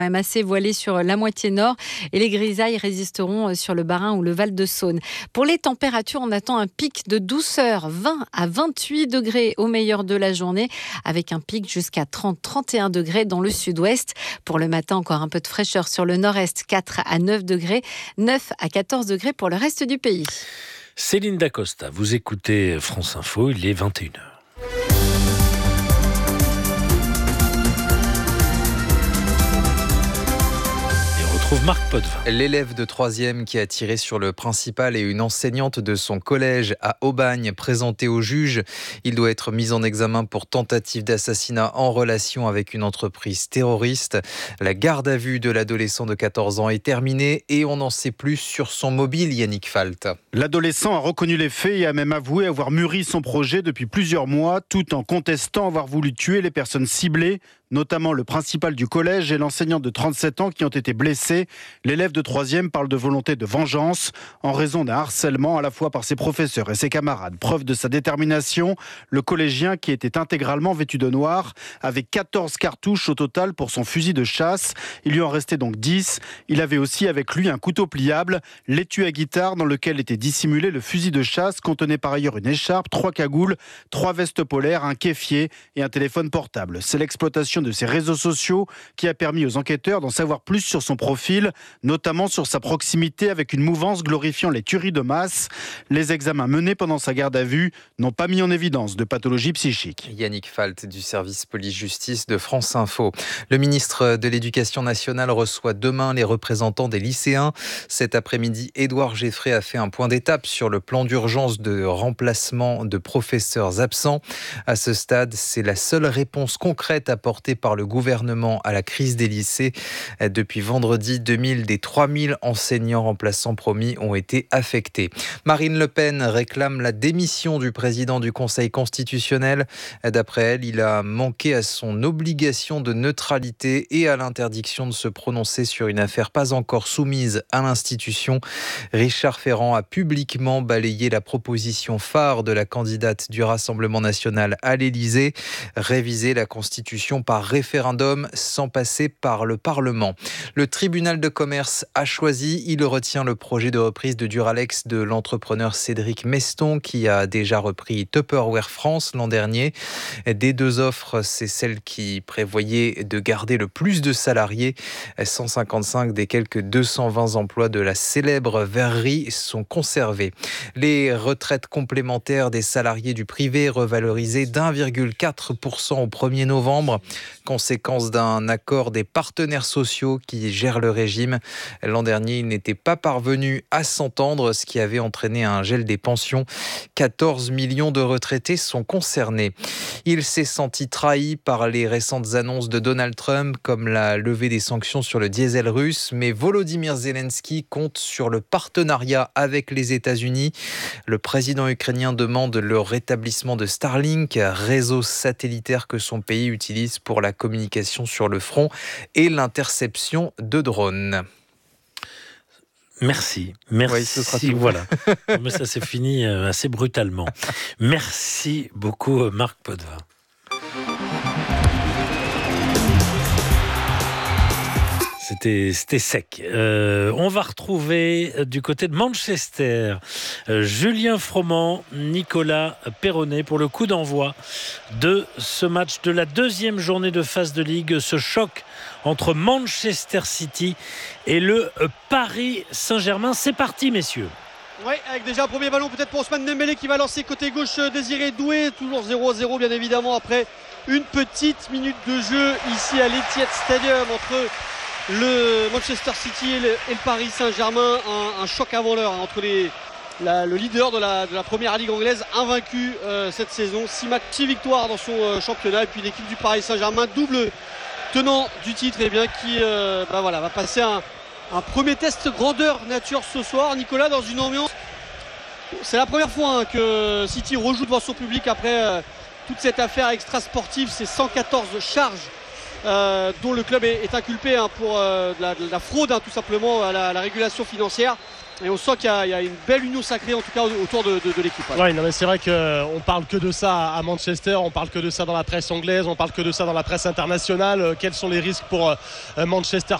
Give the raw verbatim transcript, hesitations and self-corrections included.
Même assez voilé sur la moitié nord et les grisailles résisteront sur le Bas-Rhin ou le Val-de-Saône. Pour les températures, on attend un pic de douceur, vingt à vingt-huit degrés au meilleur de la journée, avec un pic jusqu'à trente à trente et un degrés dans le sud-ouest. Pour le matin, encore un peu de fraîcheur sur le nord-est, quatre à neuf degrés, neuf à quatorze degrés pour le reste du pays. Céline Dacosta, vous écoutez France Info, il est vingt et une heures. Marc Potvin. L'élève de troisième qui a tiré sur le principal et une enseignante de son collège à Aubagne, présenté au juge. Il doit être mis en examen pour tentative d'assassinat en relation avec une entreprise terroriste. La garde à vue de l'adolescent de quatorze ans est terminée et on en sait plus sur son mobile, Yannick Falt. L'adolescent a reconnu les faits et a même avoué avoir mûri son projet depuis plusieurs mois, tout en contestant avoir voulu tuer les personnes ciblées, notamment le principal du collège et l'enseignant de trente-sept ans qui ont été blessés. L'élève de troisième parle de volonté de vengeance en raison d'un harcèlement à la fois par ses professeurs et ses camarades. Preuve de sa détermination, le collégien qui était intégralement vêtu de noir avait quatorze cartouches au total pour son fusil de chasse. Il lui en restait donc dix. Il avait aussi avec lui un couteau pliable, l'étui à guitare dans lequel était dissimulé le fusil de chasse contenait par ailleurs une écharpe, trois cagoules, trois vestes polaires, un kéfier et un téléphone portable. C'est l'exploitation de ses réseaux sociaux qui a permis aux enquêteurs d'en savoir plus sur son profil, notamment sur sa proximité avec une mouvance glorifiant les tueries de masse. Les examens menés pendant sa garde à vue n'ont pas mis en évidence de pathologie psychique. Yannick Falt du service police-justice de France Info. Le ministre de l'Éducation nationale reçoit demain les représentants des lycéens. Cet après-midi, Édouard Geffray a fait un point d'étape sur le plan d'urgence de remplacement de professeurs absents. À ce stade, c'est la seule réponse concrète apportée par le gouvernement à la crise des lycées. Depuis vendredi, deux mille des trois mille enseignants remplaçants promis ont été affectés. Marine Le Pen réclame la démission du président du Conseil constitutionnel. D'après elle, il a manqué à son obligation de neutralité et à l'interdiction de se prononcer sur une affaire pas encore soumise à l'institution. Richard Ferrand a publiquement balayé la proposition phare de la candidate du Rassemblement national à l'Élysée, réviser la Constitution par référendum sans passer par le Parlement. Le tribunal de commerce a choisi, il retient le projet de reprise de Duralex de l'entrepreneur Cédric Meston qui a déjà repris Tupperware France l'an dernier. Des deux offres, c'est celle qui prévoyait de garder le plus de salariés. cent cinquante-cinq des quelques deux cent vingt emplois de la célèbre verrerie sont conservés. Les retraites complémentaires des salariés du privé revalorisées d'un virgule quatre pour cent au premier novembre, conséquence d'un accord des partenaires sociaux qui gèrent le régime. L'an dernier, ils n'étaient pas parvenus à s'entendre, ce qui avait entraîné un gel des pensions. quatorze millions de retraités sont concernés. Il s'est senti trahi par les récentes annonces de Donald Trump, comme la levée des sanctions sur le diesel russe, mais Volodymyr Zelensky compte sur le partenariat avec les États-Unis. Le président ukrainien demande le rétablissement de Starlink, réseau satellitaire que son pays utilise pour la communication sur le front et l'interception de drones. Merci, merci. Oui, ce sera tout. Voilà. Mais ça s'est fini assez brutalement. Merci beaucoup, Marc Potvin. C'était, c'était sec. Euh, on va retrouver du côté de Manchester euh, Julien Froment, Nicolas Perronnet pour le coup d'envoi de ce match de la deuxième journée de phase de Ligue. Ce choc entre Manchester City et le Paris Saint-Germain. C'est parti, messieurs. Oui, avec déjà un premier ballon peut-être pour Ousmane Dembélé qui va lancer côté gauche Désiré Doué. Toujours zéro à zéro bien évidemment après une petite minute de jeu ici à l'Etihad Stadium entre le Manchester City et le, et le Paris Saint-Germain. Un, un choc avant l'heure hein, entre les, la, le leader de la, de la première ligue anglaise, invaincu euh, cette saison. six matchs, six victoires dans son euh, championnat. Et puis l'équipe du Paris Saint-Germain, double tenant du titre, et bien, qui euh, bah voilà, va passer un, un premier test grandeur nature ce soir. Nicolas, dans une ambiance... C'est la première fois hein, que City rejoue devant son public après euh, toute cette affaire extra-sportive. C'est cent quatorze charges euh, dont le club est, est inculpé hein, pour euh, de, la, de la fraude hein, tout simplement à la, à la régulation financière. Et on sent qu'il y a, il y a une belle union sacrée en tout cas autour de, de, de l'équipe. Ouais. Ouais, non, mais c'est vrai qu'on parle que de ça à Manchester, on parle que de ça dans la presse anglaise, on parle que de ça dans la presse internationale. Quels sont les risques pour Manchester